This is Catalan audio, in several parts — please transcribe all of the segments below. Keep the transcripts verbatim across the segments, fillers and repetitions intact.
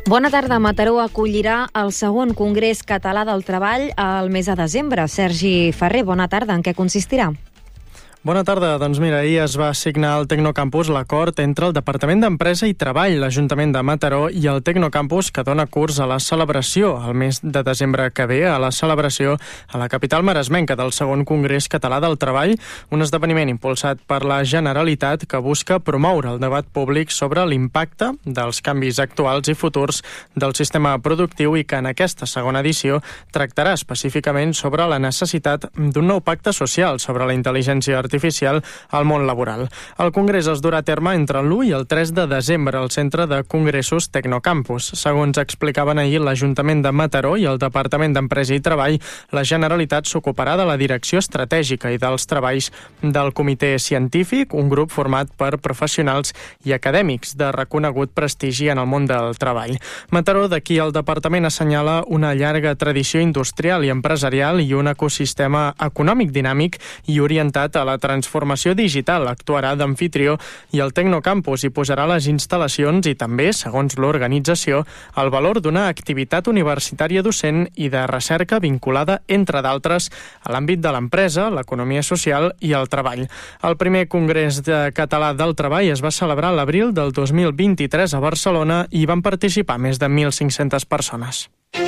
Bona tarda. Mataró acollirà el segon Congrés Català del Treball al mes de desembre. Sergi Ferrer, bona tarda. En què consistirà? Bona tarda. Doncs mira, ahir es va signar al Tecnocampus l'acord entre el Departament d'Empresa i Treball, l'Ajuntament de Mataró i el Tecnocampus, que dona curs a la celebració el mes de desembre que ve, a la celebració a la capital maresmenca del segon Congrés Català del Treball, un esdeveniment impulsat per la Generalitat que busca promoure el debat públic sobre l'impacte dels canvis actuals i futurs del sistema productiu i que en aquesta segona edició tractarà específicament sobre la necessitat d'un nou pacte social sobre la intel·ligència artificial artificial al món laboral. El congrés es durà a terme entre l'u i el tres de desembre al Centre de Congressos Tecnocampus. Segons explicaven ahir l'Ajuntament de Mataró i el Departament d'Empresa i Treball, la Generalitat s'ocuparà de la direcció estratègica i dels treballs del Comitè Científic, un grup format per professionals i acadèmics de reconegut prestigi en el món del treball. Mataró, d'aquí el departament assenyala una llarga tradició industrial i empresarial i un ecosistema econòmic dinàmic i orientat a la transformació digital. Actuarà d'amfitrió i el Tecnocampus hi posarà les instal·lacions i també, segons l'organització, el valor d'una activitat universitària docent i de recerca vinculada, entre d'altres, a l'àmbit de l'empresa, l'economia social i el treball. El primer Congrés de Català del Treball es va celebrar a l'abril del dos mil vint-i-tres a Barcelona i van participar més de mil cinc-centes persones.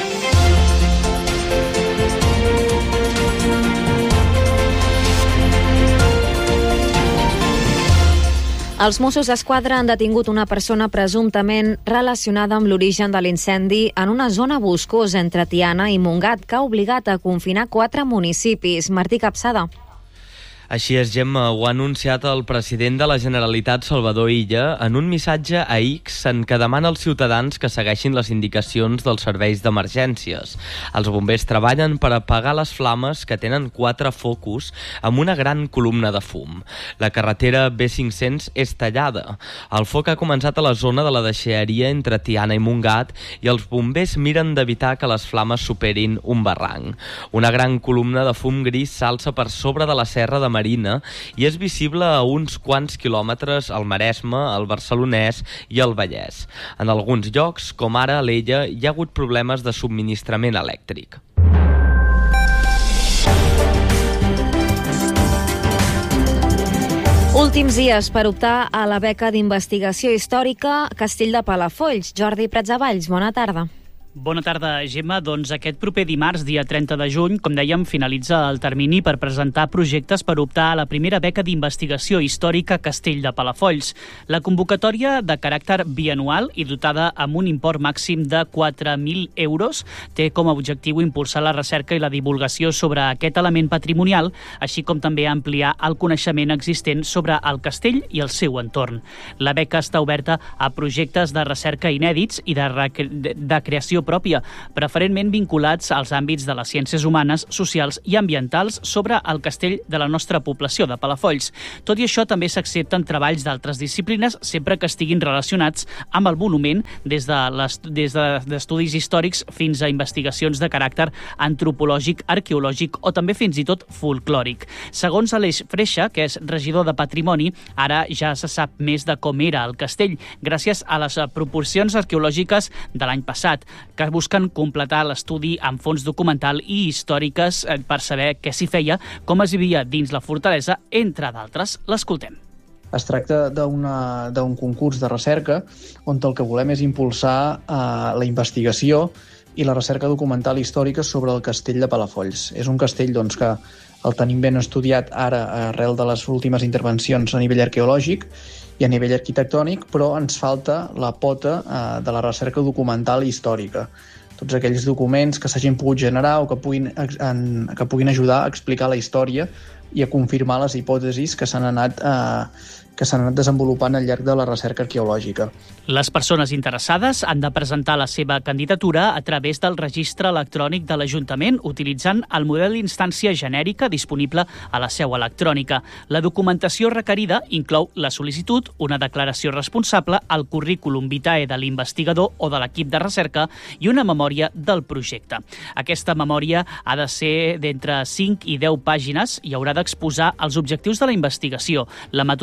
Els Mossos d'Esquadra han detingut una persona presumptament relacionada amb l'origen de l'incendi en una zona boscosa entre Tiana i Montgat que ha obligat a confinar quatre municipis. Martí Capçada. Així és, Gemma, ho ha anunciat el president de la Generalitat, Salvador Illa, en un missatge a X en què demana als ciutadans que segueixin les indicacions dels serveis d'emergències. Els bombers treballen per apagar les flames que tenen quatre focus amb una gran columna de fum. La carretera B cinc-cents és tallada. El foc ha començat a la zona de la deixalleria entre Tiana i Montgat i els bombers miren d'evitar que les flames superin un barranc. Una gran columna de fum gris s'alça per sobre de la serra de Marina i és visible a uns quants quilòmetres al Maresme, al Barcelonès i al Vallès. En alguns llocs, com ara a Alella, hi ha hagut problemes de subministrament elèctric. Últims dies per optar a la beca d'investigació històrica Castell de Palafolls. Jordi Pratsavalls, bona tarda. Bona tarda, Gemma. Doncs aquest proper dimarts, dia trenta de juny, com dèiem, finalitza el termini per presentar projectes per optar a la primera beca d'investigació històrica Castell de Palafolls. La convocatòria, de caràcter bianual i dotada amb un import màxim de quatre mil euros, té com a objectiu impulsar la recerca i la divulgació sobre aquest element patrimonial, així com també ampliar el coneixement existent sobre el castell i el seu entorn. La beca està oberta a projectes de recerca inèdits i de, rec- de creació pròpia, preferentment vinculats als àmbits de les ciències humanes, socials i ambientals sobre el castell de la nostra població de Palafolls. Tot i això, també s'accepten treballs d'altres disciplines, sempre que estiguin relacionats amb el monument, des de les, des de, d'estudis històrics fins a investigacions de caràcter antropològic, arqueològic o també fins i tot folclòric. Segons Aleix Freixa, que és regidor de Patrimoni, ara ja se sap més de com era el castell, gràcies a les proporcions arqueològiques de l'any passat, que busquen completar l'estudi amb fons documental i històriques per saber què s'hi feia, com es vivia dins la fortalesa, entre d'altres. L'escoltem. Es tracta d'una, d'un concurs de recerca on el que volem és impulsar eh, la investigació i la recerca documental històrica sobre el castell de Palafolls. És un castell doncs, que el tenim ben estudiat ara arrel de les últimes intervencions a nivell arqueològic i a nivell arquitectònic, però ens falta la pota eh, de la recerca documental i històrica. Tots aquells documents que s'hagin pogut generar o que puguin, en, que puguin ajudar a explicar la història i a confirmar les hipòtesis que s'han anat, eh, que s'han anat desenvolupant al llarg de la recerca arqueològica. Les persones interessades han de presentar la seva candidatura a través del registre electrònic de l'Ajuntament utilitzant el model d'instància genèrica disponible a la seu electrònica. La documentació requerida inclou la sol·licitud, una declaració responsable, el currículum vitae de l'investigador o de l'equip de recerca i una memòria del projecte. Aquesta memòria ha de ser d'entre cinc i deu pàgines i haurà d'exposar els objectius de la investigació, la metodologia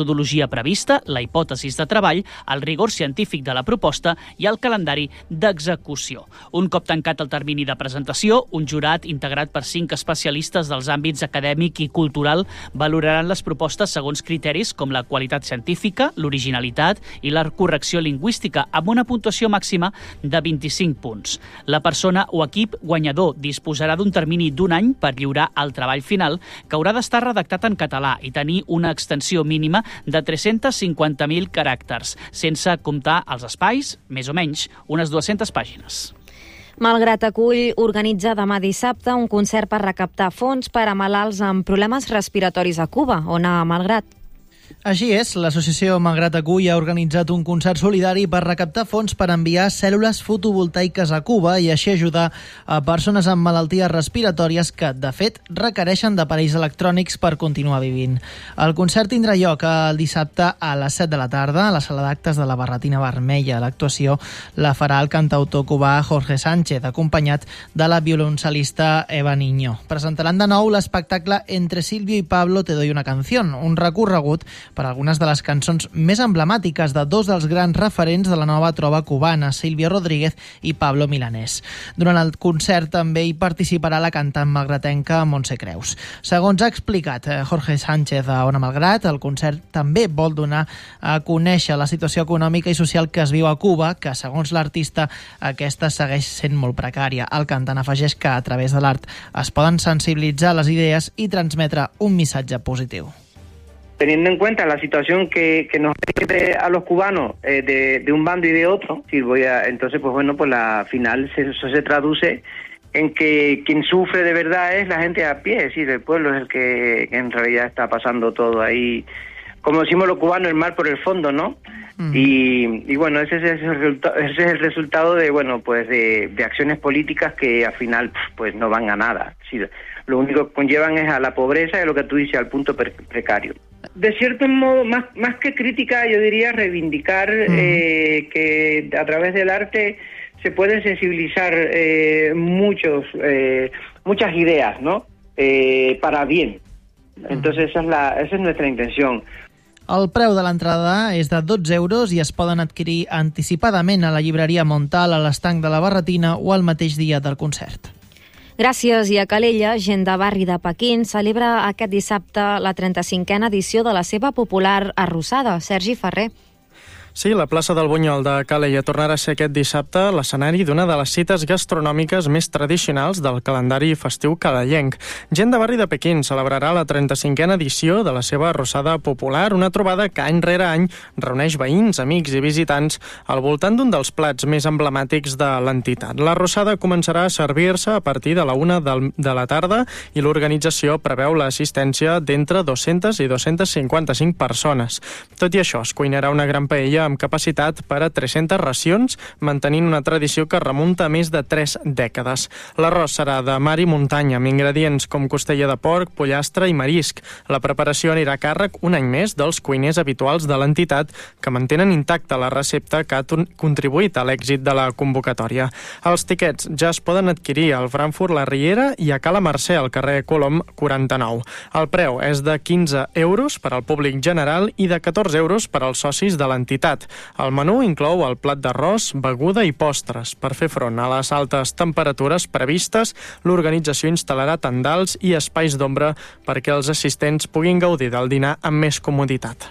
metodologia prevista, la hipòtesi de treball, el rigor científic de la proposta i el calendari d'execució. Un cop tancat el termini de presentació, un jurat integrat per cinc especialistes dels àmbits acadèmic i cultural valoraran les propostes segons criteris com la qualitat científica, l'originalitat i la correcció lingüística, amb una puntuació màxima de vint-i-cinc punts. La persona o equip guanyador disposarà d'un termini d'un any per lliurar el treball final, que haurà d'estar redactat en català i tenir una extensió mínima de tres-cents cinquanta mil caràcters, sense comptar els espais, més o menys, unes dues-centes pàgines. Malgrat acull organitza demà dissabte un concert per recaptar fons per a malalts amb problemes respiratoris a Cuba. Ona Malgrat. Així és, l'associació Malgrat Acull ha organitzat un concert solidari per recaptar fons per enviar cèl·lules fotovoltaiques a Cuba i així ajudar a persones amb malalties respiratòries que, de fet, requereixen d'aparells electrònics per continuar vivint. El concert tindrà lloc el dissabte a les set de la tarda a la sala d'actes de la Barretina Vermella. L'actuació la farà el cantautor cubà Jorge Sánchez, acompanyat de la violoncel·lista Eva Niño. Presentaran de nou l'espectacle Entre Silvio y Pablo te doy una canción, un recorregut per algunes de les cançons més emblemàtiques de dos dels grans referents de la nova trova cubana, Silvio Rodríguez i Pablo Milanés. Durant el concert també hi participarà la cantant malgratenca Montse Creus. Segons ha explicat Jorge Sánchez a Ona Malgrat, el concert també vol donar a conèixer la situació econòmica i social que es viu a Cuba, que segons l'artista aquesta segueix sent molt precària. El cantant afegeix que a través de l'art es poden sensibilitzar les idees i transmetre un missatge positiu. Teniendo en cuenta la situación que, que nos ve a los cubanos eh, de, de un bando y de otro, si voy a, entonces pues bueno, pues la final se, eso se traduce en que quien sufre de verdad es la gente a pie, es decir, el pueblo es el que, que en realidad está pasando todo ahí, como decimos los cubanos, el mal por el fondo, ¿no? Mm. Y, y bueno, ese es, el resultado, ese es el resultado de bueno pues de, de acciones políticas que al final pues no van a nada. Es decir, lo único que conllevan es a la pobreza y lo que tú dices, al punto precario. De cierto modo, más, más que crítica, yo diría reivindicar uh-huh. eh, que a través del arte se pueden sensibilizar eh, muchos, eh, muchas ideas, ¿no? Eh, para bien. Entonces esa es, la, esa es nuestra intención. El preu de l'entrada és de dotze euros i es poden adquirir anticipadament a la llibreria Montal, a l'estanc de la Barretina o el mateix dia del concert. Gràcies. I a Calella, gent de barri de Pequín celebra aquest dissabte la trenta-cinquena edició de la seva popular arrossada. Sergi Ferrer. Sí, la plaça del Bunyol de Calella tornarà a ser aquest dissabte l'escenari d'una de les cites gastronòmiques més tradicionals del calendari festiu calellenc. Gent de barri de Pequín celebrarà la trenta-cinquena edició de la seva arrossada popular, una trobada que any rere any reuneix veïns, amics i visitants al voltant d'un dels plats més emblemàtics de l'entitat. L'arrossada començarà a servir-se a partir de la una de la tarda i l'organització preveu l'assistència d'entre dues-centes i dues-centes cinquanta-cinc persones. Tot i això, es cuinarà una gran paella amb capacitat per a tres-centes racions, mantenint una tradició que remunta a més de tres dècades. L'arròs serà de mar i muntanya, amb ingredients com costella de porc, pollastre i marisc. La preparació anirà a càrrec un any més dels cuiners habituals de l'entitat, que mantenen intacta la recepta que ha contribuït a l'èxit de la convocatòria. Els tiquets ja es poden adquirir al Frankfurt La Riera i a Cala Mercè, al carrer Colom quaranta-nou. El preu és de quinze euros per al públic general i de catorze euros per als socis de l'entitat. El menú inclou el plat d'arròs, beguda i postres. Per fer front a les altes temperatures previstes, l'organització instal·larà tendals i espais d'ombra perquè els assistents puguin gaudir del dinar amb més comoditat.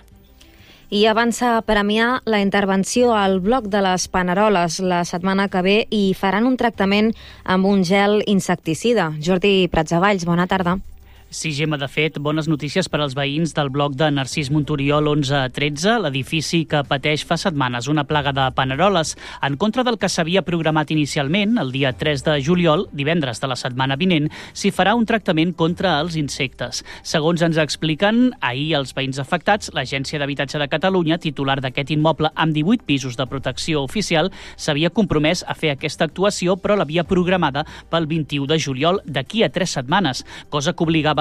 I avança a premiar la intervenció al bloc de les Paneroles la setmana que ve i faran un tractament amb un gel insecticida. Jordi Pratsavalls, bona tarda. Sí, Gemma, de fet, bones notícies per als veïns del bloc de Narcís Monturiol onze tretze, l'edifici que pateix fa setmanes una plaga de paneroles. En contra del que s'havia programat inicialment, el dia tres de juliol, divendres de la setmana vinent, s'hi farà un tractament contra els insectes. Segons ens expliquen ahir els veïns afectats, l'Agència d'Habitatge de Catalunya, titular d'aquest immoble amb divuit pisos de protecció oficial, s'havia compromès a fer aquesta actuació, però l'havia programada pel vint-i-u de juliol, d'aquí a tres setmanes, cosa que obligava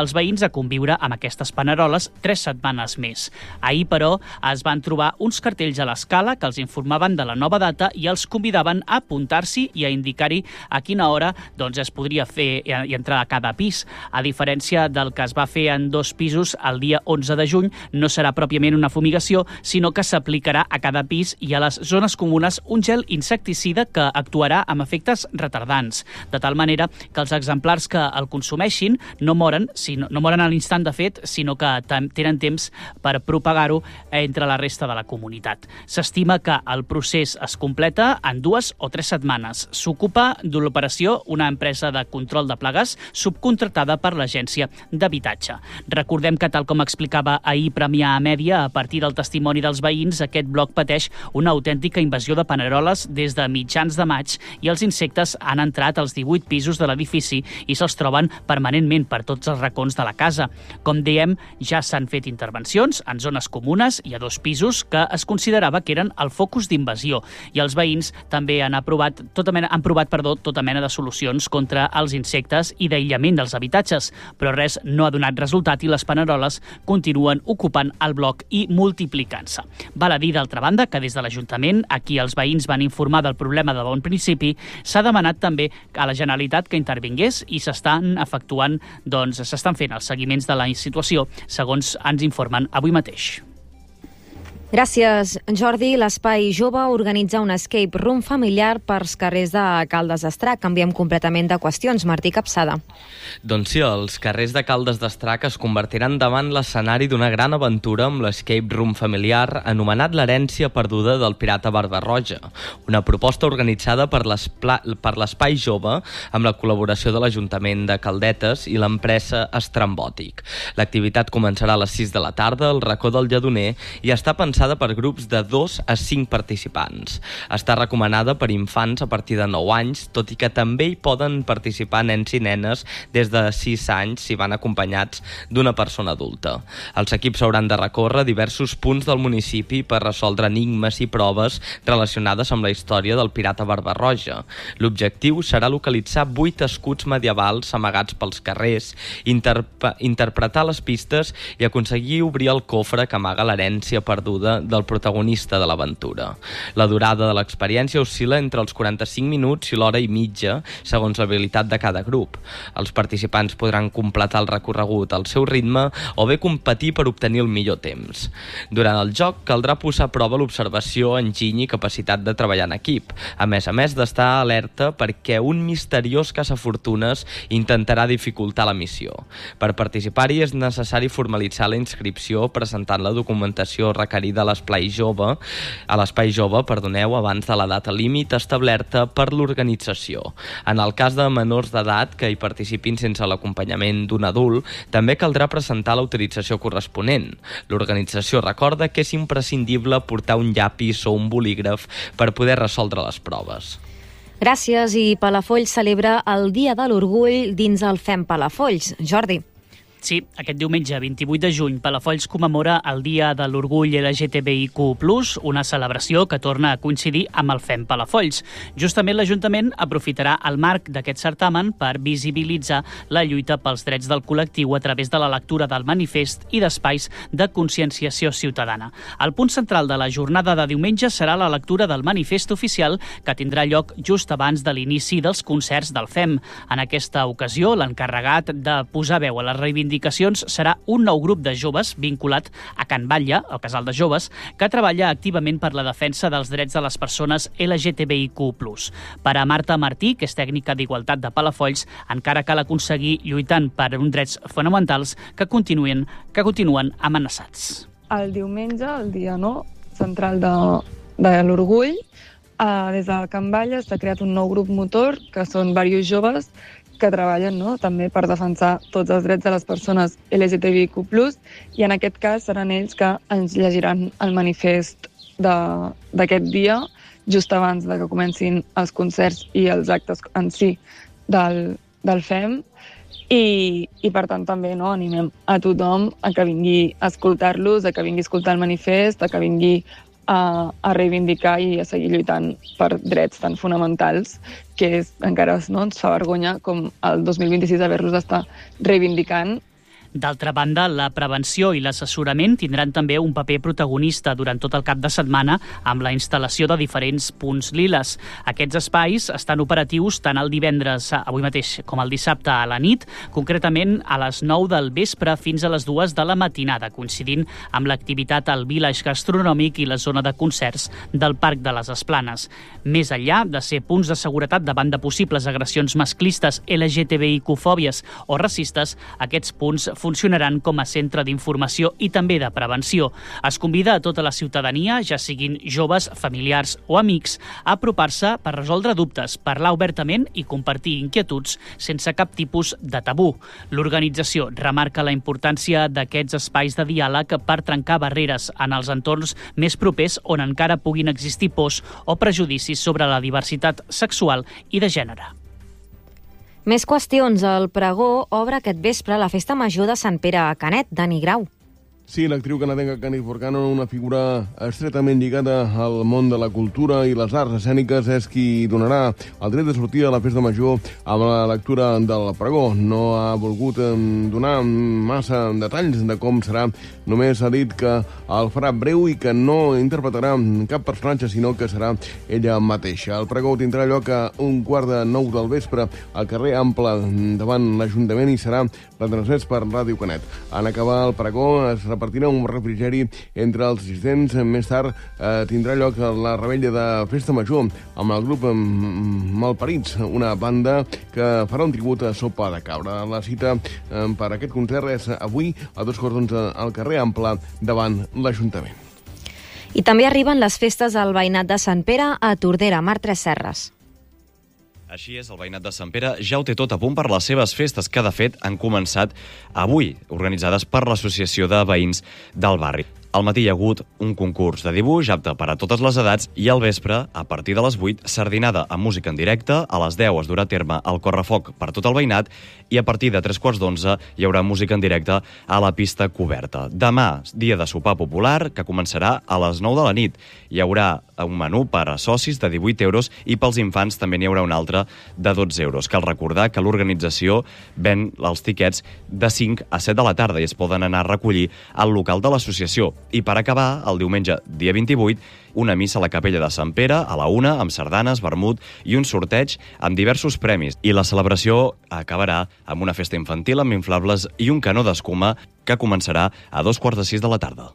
els veïns a conviure amb aquestes paneroles tres setmanes més. Ahir, però, es van trobar uns cartells a l'escala que els informaven de la nova data i els convidaven a apuntar-s'hi i a indicar-hi a quina hora doncs, es podria fer i entrar a cada pis. A diferència del que es va fer en dos pisos el dia onze de juny, no serà pròpiament una fumigació, sinó que s'aplicarà a cada pis i a les zones comunes un gel insecticida que actuarà amb efectes retardants, de tal manera que els exemplars que el consumeixin no moren, sinó, no moren a l'instant de fet, sinó que tenen temps per propagar-ho entre la resta de la comunitat. S'estima que el procés es completa en dues o tres setmanes. S'ocupa de l'operació una empresa de control de plagues subcontractada per l'Agència d'Habitatge. Recordem que, tal com explicava ahir Premià a Mèdia, a partir del testimoni dels veïns, aquest bloc pateix una autèntica invasió de paneroles des de mitjans de maig i els insectes han entrat als divuit pisos de l'edifici i se'ls troben permanentment per tots els racons de la casa. Com dèiem, ja s'han fet intervencions en zones comunes i a dos pisos que es considerava que eren el focus d'invasió i els veïns també han aprovat tota mena, han provat perdó, tota mena de solucions contra els insectes i d'aïllament dels habitatges, però res no ha donat resultat i les paneroles continuen ocupant el bloc i multiplicant-se. Val a dir, d'altra banda, que des de l'Ajuntament, a qui els veïns van informar del problema de bon principi, s'ha demanat també a la Generalitat que intervingués i s'estan efectuant, doncs, s'estan fent els seguiments de la situació, segons ens informen avui mateix. Gràcies, Jordi. L'Espai Jove organitza un escape room familiar pels carrers de Caldes d'Estrac. Canviem completament de qüestions. Martí Capçada. Doncs sí, els carrers de Caldes d'Estrac es convertiran davant l'escenari d'una gran aventura amb l'escape room familiar anomenat l'herència perduda del pirata Barba-roja, una proposta organitzada per l'Espai Jove amb la col·laboració de l'Ajuntament de Caldetes i l'empresa Estrambòtic. L'activitat començarà a les sis de la tarda al racó del Lledoner i està pensada per grups de dos a cinc participants. Està recomanada per infants a partir de nou anys, tot i que també hi poden participar nens i nenes des de sis anys si van acompanyats d'una persona adulta. Els equips hauran de recórrer diversos punts del municipi per resoldre enigmes i proves relacionades amb la història del pirata Barba-roja. L'objectiu serà localitzar vuit escuts medievals amagats pels carrers, interp- interpretar les pistes i aconseguir obrir el cofre que amaga l'herència perduda del protagonista de l'aventura. La durada de l'experiència oscil·la entre els quaranta-cinc minuts i l'hora i mitja, segons l'habilitat de cada grup. Els participants podran completar el recorregut al seu ritme o bé competir per obtenir el millor temps. Durant el joc caldrà posar a prova l'observació, enginy i capacitat de treballar en equip, a més a més d'estar alerta perquè un misteriós caçafortunes intentarà dificultar la missió. Per participar-hi és necessari formalitzar la inscripció presentant la documentació requerida a l'espai jove, a l'espai jove, perdoneu, abans de la data límit establerta per l'organització. En el cas de menors d'edat que hi participin sense l'acompanyament d'un adult, també caldrà presentar l'autorització corresponent. L'organització recorda que és imprescindible portar un llapis o un bolígraf per poder resoldre les proves. Gràcies. I Palafolls celebra el Dia de l'Orgull dins el Fem Palafolls. Jordi. Sí, aquest diumenge, vint-i-vuit de juny, Palafolls commemora el Dia de l'Orgull L G T B I Q plus, una celebració que torna a coincidir amb el Fem Palafolls. Justament l'Ajuntament aprofitarà el marc d'aquest certamen per visibilitzar la lluita pels drets del col·lectiu a través de la lectura del manifest i d'espais de conscienciació ciutadana. El punt central de la jornada de diumenge serà la lectura del manifest oficial que tindrà lloc just abans de l'inici dels concerts del Fem. En aquesta ocasió, l'encarregat de posar veu a les reivindicacions serà un nou grup de joves vinculat a Can Batlle, el casal de joves, que treballa activament per la defensa dels drets de les persones L G T B I Q plus. Per a Marta Martí, que és tècnica d'Igualtat de Palafolls, encara cal aconseguir lluitant per uns drets fonamentals que continuen, que continuen amenaçats. El diumenge, el dia no, central de, de l'orgull, eh, des de Can Batlle s'ha creat un nou grup motor, que són diversos joves, que treballen no? també per defensar tots els drets de les persones L G T B I Q plus, i en aquest cas seran ells que ens llegiran el manifest d'aquest dia just abans de que comencin els concerts i els actes en si del, del Fem, i, i per tant també no, animem a tothom a que vingui a escoltar-los, a que vingui a escoltar el manifest, a que vingui A, a reivindicar i a seguir lluitant per drets tan fonamentals que és, encara no, ens fa vergonya com el dos mil vint-i-sis haver-los d'estar reivindicant D'altra banda, la prevenció i l'assessorament tindran també un paper protagonista durant tot el cap de setmana amb la instal·lació de diferents punts liles. Aquests espais estan operatius tant el divendres, avui mateix, com el dissabte a la nit, concretament a les nou del vespre fins a les dues de la matinada, coincidint amb l'activitat al Village Gastronòmic i la zona de concerts del Parc de les Esplanes. Més enllà de ser punts de seguretat davant de possibles agressions masclistes, L G T B I Q-fòbies o racistes, aquests punts funcionaran com a centre d'informació i també de prevenció. Es convida a tota la ciutadania, ja siguin joves, familiars o amics, a apropar-se per resoldre dubtes, parlar obertament i compartir inquietuds sense cap tipus de tabú. L'organització remarca la importància d'aquests espais de diàleg per trencar barreres en els entorns més propers on encara puguin existir pors o prejudicis sobre la diversitat sexual i de gènere. Més qüestions. El Pregó obre aquest vespre la Festa Major de Sant Pere a Canet. Dani Grau. Sí, l'actriu canadenca Kenneth Forcano, una figura estretament lligada al món de la cultura i les arts escèniques, és qui donarà el dret de sortir a la Festa Major amb la lectura del Pregó. No ha volgut donar massa detalls de com serà, només ha dit que el farà breu i que no interpretarà cap personatge, sinó que serà ella mateixa. El Pregó tindrà lloc a un quart de nou del vespre al carrer Ample davant l'Ajuntament i serà retransmès per Ràdio Canet. En acabar el Pregó es repartirà un refrigeri entre els assistents. Més tard eh, tindrà lloc la revetlla de Festa Major amb el grup Malparits, una banda que farà un tribut a Sopa de Cabra. La cita eh, per aquest concert és avui a dos quarts d'onze al carrer Ample davant l'Ajuntament. I també arriben les festes al veïnat de Sant Pere a Tordera. Marc Tresserres. Així és, el veïnat de Sant Pere ja ho té tot a punt per les seves festes, que de fet han començat avui, organitzades per l'Associació de Veïns del Barri. Al matí hi ha hagut un concurs de dibuix apte per a totes les edats i al vespre, a partir de les vuit, sardinada amb música en directe. A les deu es durà a terme el correfoc per tot el veïnat i a partir de tres quarts d'onze hi haurà música en directe a la pista coberta. Demà, dia de sopar popular, que començarà a les nou de la nit. Hi haurà un menú per a socis de divuit euros i pels infants també n'hi haurà un altre de dotze euros. Cal recordar que l'organització ven els tiquets de cinc a set de la tarda i es poden anar a recollir al local de l'associació. I per acabar, el diumenge, dia vint-i-vuit, una missa a la capella de Sant Pere a la una, amb sardanes, vermut i un sorteig amb diversos premis. I la celebració acabarà amb una festa infantil amb inflables i un canó d'escuma que començarà a dos quarts de sis de la tarda.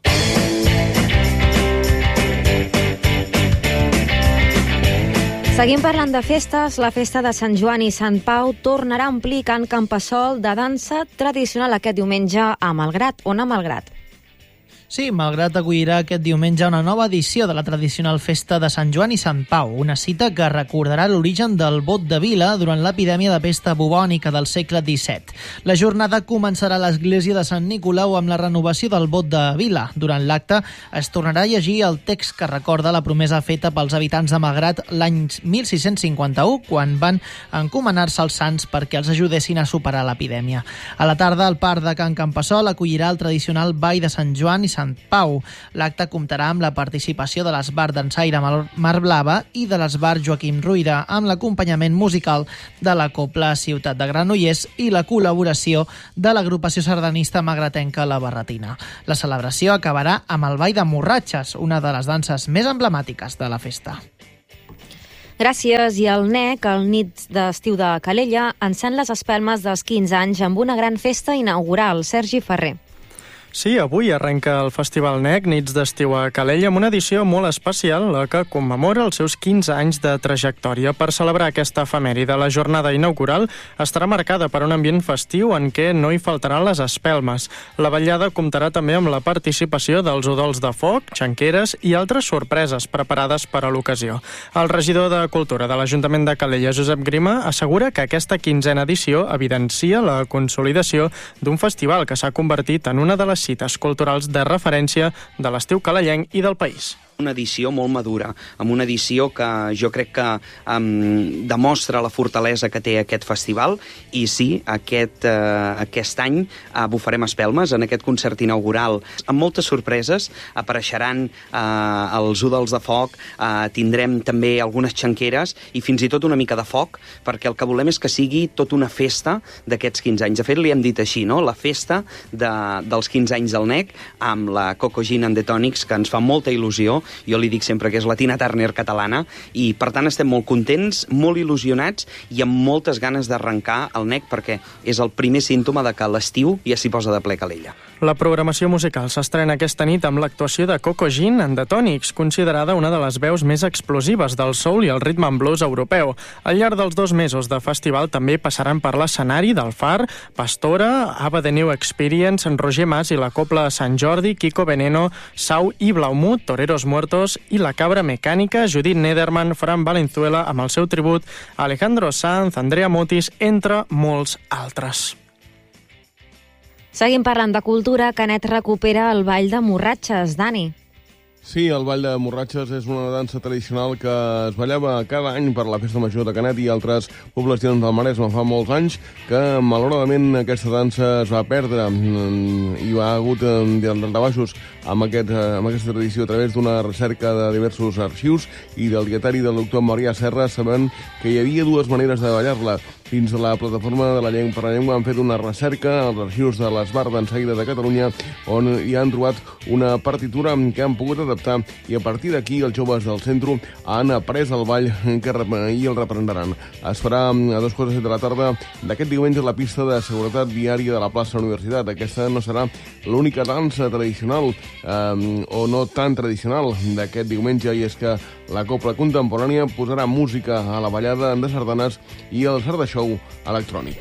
Seguim parlant de festes. La festa de Sant Joan i Sant Pau tornarà a omplir Can Campassol de dansa tradicional aquest diumenge a Malgrat. On a Malgrat? Sí, Malgrat acollirà aquest diumenge una nova edició de la tradicional festa de Sant Joan i Sant Pau, una cita que recordarà l'origen del bot de vila durant l'epidèmia de pesta bubònica del segle disset. La jornada començarà a l'església de Sant Nicolau amb la renovació del bot de vila. Durant l'acte es tornarà a llegir el text que recorda la promesa feta pels habitants de Malgrat l'any mil sis-cents cinquanta-u, quan van encomanar-se als sants perquè els ajudessin a superar l'epidèmia. A la tarda, el parc de Can Campassol acollirà el tradicional ball de Sant Joan i Sant Pau. L'acte comptarà amb la participació de l'Esbar Dansaire Mar Blava i de l'Esbar Joaquim Ruïra, amb l'acompanyament musical de la Cobla Ciutat de Granollers i la col·laboració de l'agrupació sardanista magratenca La Barretina. La celebració acabarà amb el ball de Morratxes, una de les danses més emblemàtiques de la festa. Gràcies. I el N E C, el nit d'estiu de Calella, encén les espelmes dels quinze anys amb una gran festa inaugural. Sergi Ferrer. Sí, avui arrenca el Festival N E C, Nits d'Estiu a Calella, amb una edició molt especial, la que commemora els seus quinze anys de trajectòria. Per celebrar aquesta efemèride, la jornada inaugural estarà marcada per un ambient festiu en què no hi faltaran les espelmes. La vetllada comptarà també amb la participació dels udols de foc, xanqueres i altres sorpreses preparades per a l'ocasió. El regidor de Cultura de l'Ajuntament de Calella, Josep Grima, assegura que aquesta quinzena edició evidencia la consolidació d'un festival que s'ha convertit en una de les cites culturals de referència de l'estiu calellenc i del país. Una edició molt madura, amb una edició que jo crec que um, demostra la fortalesa que té aquest festival, i sí, aquest, uh, aquest any uh, bufarem espelmes en aquest concert inaugural amb moltes sorpreses. Apareixeran uh, els Údels de Foc, uh, tindrem també algunes xanqueres i fins i tot una mica de foc, perquè el que volem és que sigui tota una festa d'aquests quinze anys. De fet, li hem dit així, no? La festa de, dels quinze anys del N E C, amb la Coco Gin and the Tonics, que ens fa molta il·lusió. Jo li dic sempre que és la Tina Turner catalana, i per tant estem molt contents, molt il·lusionats i amb moltes ganes d'arrencar el N E C, perquè és el primer símptoma de que l'estiu ja s'hi posa de ple calella. La programació musical s'estrena aquesta nit amb l'actuació de Coco Gin and the Tonics, considerada una de les veus més explosives del soul i el rhythm and blues europeu. Al llarg dels dos mesos de festival també passaran per l'escenari del Far, Pastora, Ava the New Experience, en Roger Mas i la Copla de Sant Jordi, Kiko Veneno, Sau i Blaumut, Toreros Muertos i la Cabra Mecànica, Judith Nederman, Fran Valenzuela amb el seu tribut, Alejandro Sanz, Andrea Motis, entre molts altres. Seguim parlant de cultura. Canet recupera el ball de Morratxes. Dani. Sí, el ball de Morratxes és una dansa tradicional que es ballava cada any per la Festa Major de Canet i altres poblacions del Maresme fa molts anys, que malauradament aquesta dansa es va perdre i va hagut daltabaixos amb, aquest, amb aquesta tradició a través d'una recerca de diversos arxius i del dietari del doctor Marià Serra, sabent que hi havia dues maneres de ballar-la. Fins a la plataforma de la llengua per la llengua han fet una recerca als arxius de l'Esbar d'Enseguida de Catalunya, on hi han trobat una partitura que han pogut adaptar, i a partir d'aquí els joves del centre han après el ball que i el reprendran. Es farà a dos quarts de set de la tarda d'aquest diumenge a la pista de seguretat viària de la plaça Universitat. Aquesta no serà l'única dansa tradicional eh, o no tan tradicional d'aquest diumenge, i és que la Copla Contemporània posarà música a la ballada de sardanes i el Sardashow electrònic.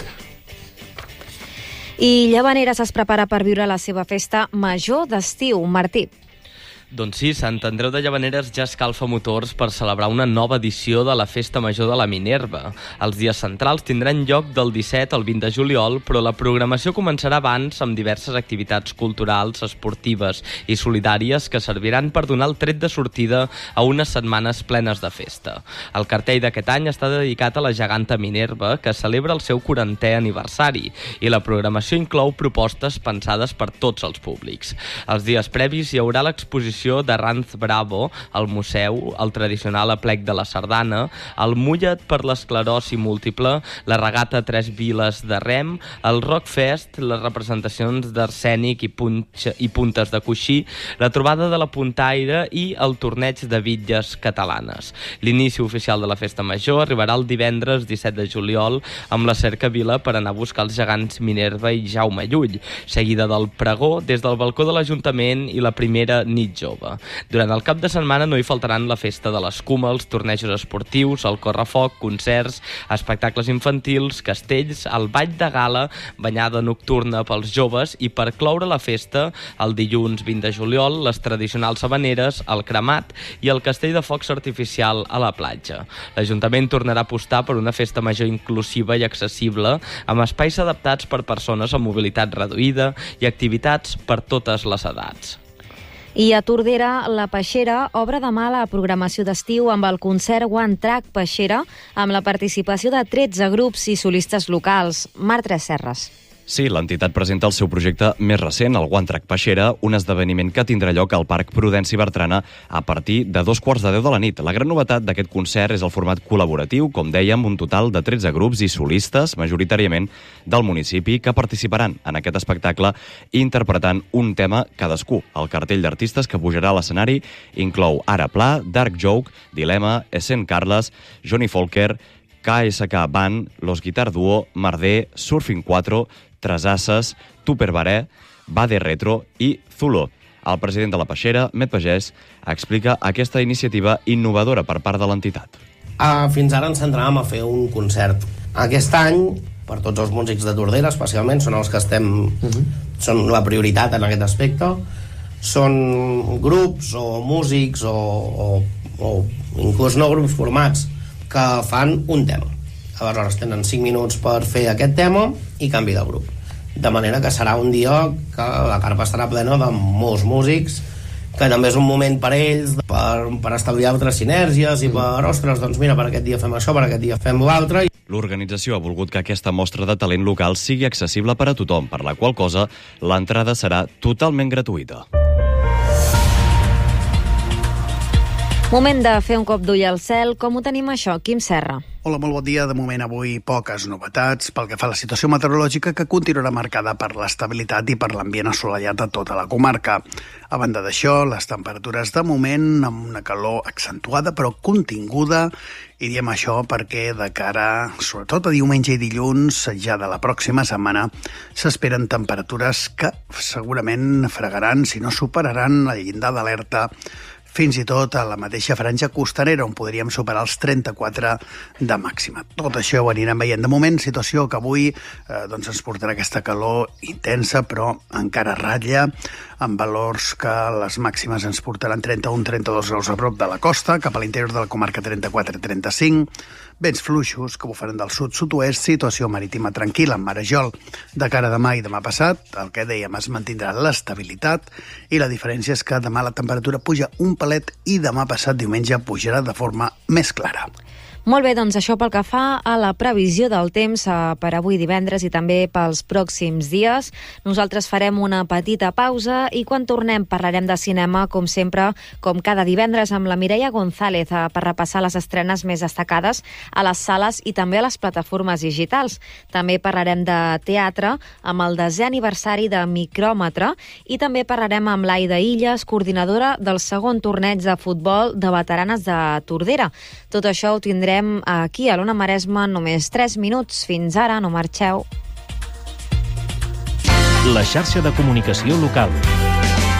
I Llavaneres es prepara per viure la seva festa major d'estiu. Martí. Doncs sí, Sant Andreu de Llavaneres ja escalfa motors per celebrar una nova edició de la Festa Major de la Minerva. Els dies centrals tindran lloc del disset al vint de juliol, però la programació començarà abans amb diverses activitats culturals, esportives i solidàries que serviran per donar el tret de sortida a unes setmanes plenes de festa. El cartell d'aquest any està dedicat a la geganta Minerva, que celebra el seu quarantè aniversari, i la programació inclou propostes pensades per tots els públics. Els dies previs hi haurà l'exposició de Ranz Bravo al Museu, el tradicional aplec de la sardana, el Mulla't per l'esclerosi múltiple, la regata Tres Viles de Rem, el Rock Fest, les representacions d'Arsènic i, punxa, i puntes de coixí, la trobada de la puntaire i el torneig de bitlles catalanes. L'inici oficial de la Festa Major arribarà el divendres disset de juliol amb la cercavila per anar a buscar els gegants Minerva i Jaume Llull, seguida del pregó des del balcó de l'Ajuntament i la primera nit jove. Durant el cap de setmana no hi faltaran la festa de l'escuma, els tornejos esportius, el correfoc, concerts, espectacles infantils, castells, el ball de gala, banyada nocturna pels joves i, per cloure la festa, el dilluns vint de juliol, les tradicionals habaneres, el cremat i el castell de focs artificial a la platja. L'Ajuntament tornarà a apostar per una festa major inclusiva i accessible, amb espais adaptats per persones amb mobilitat reduïda i activitats per totes les edats. I a Tordera, la Peixera obre demà la programació d'estiu amb el concert One Track Peixera, amb la participació de tretze grups i solistes locals. Marc Serres. Sí, l'entitat presenta el seu projecte més recent, el One Track Peixera, un esdeveniment que tindrà lloc al Parc Prudenci Bertrana a partir de dos quarts de deu de la nit. La gran novetat d'aquest concert és el format col·laboratiu, com dèiem, un total de tretze grups i solistes, majoritàriament del municipi, que participaran en aquest espectacle interpretant un tema cadascú. El cartell d'artistes que pujarà a l'escenari inclou Ara Pla, Dark Joke, Dilema, Essen Carles, Johnny Folker, K S K Band, Los Guitar Duo, Marder, Surfing quatre, Trasasses, Tupper Baré, Bade Retro i Zulo. El president de la Peixera, Met Pagès, explica aquesta iniciativa innovadora per part de l'entitat. Uh, fins ara ens centràvem a fer un concert. Aquest any, per tots els músics de Tordera, especialment, són els que estem... Uh-huh. Són la prioritat en aquest aspecte. Són grups o músics o, o, o inclús no grups formats que fan un tema. Aleshores tenen cinc minuts per fer aquest tema i canvi de grup. De manera que serà un dia que la carpa estarà plena de molts músics que també és un moment per ells per, per estalviar altres sinergies i per, ostres, doncs mira, per aquest dia fem això, per aquest dia fem l'altre. L'organització ha volgut que aquesta mostra de talent local sigui accessible per a tothom, per la qual cosa l'entrada serà totalment gratuïta. Moment de fer un cop d'ull al cel. Com ho tenim això, Quim Serra? Hola, molt bon dia. De moment avui poques novetats pel que fa a la situació meteorològica, que continuarà marcada per l'estabilitat i per l'ambient assolellat a tota la comarca. A banda d'això, les temperatures de moment amb una calor accentuada però continguda, i diem això perquè de cara, sobretot a diumenge i dilluns, ja de la pròxima setmana, s'esperen temperatures que segurament fregaran, si no superaran el llindar d'alerta, fins i tot a la mateixa franja costanera, on podríem superar els trenta-quatre de màxima. Tot això ho anirem veient. De moment, situació que avui eh, doncs ens portarà aquesta calor intensa, però encara ratlla, amb valors que les màximes ens portaran trenta-un a trenta-dos graus a prop de la costa, cap a l'interior de la comarca trenta-quatre a trenta-cinc, vents fluixos que bufaran del sud-sud-oest, situació marítima tranquil·la en Marejol. De cara a demà i demà passat, el que dèiem, es mantindrà l'estabilitat, i la diferència és que demà la temperatura puja un palet i demà passat, diumenge, pujarà de forma més clara. Molt bé, doncs això pel que fa a la previsió del temps per avui divendres i també pels pròxims dies. Nosaltres farem una petita pausa i quan tornem parlarem de cinema, com sempre, com cada divendres, amb la Mireia González per repassar les estrenes més destacades a les sales i també a les plataformes digitals. També parlarem de teatre amb el desè aniversari de Micròmetre i també parlarem amb l'Aida Illes, coordinadora del segon torneig de futbol de veteranes de Tordera. Tot això ho tindrem aquí a l'Ona Maresma només tres minuts. Fins ara, no marxeu. La xarxa de comunicació local.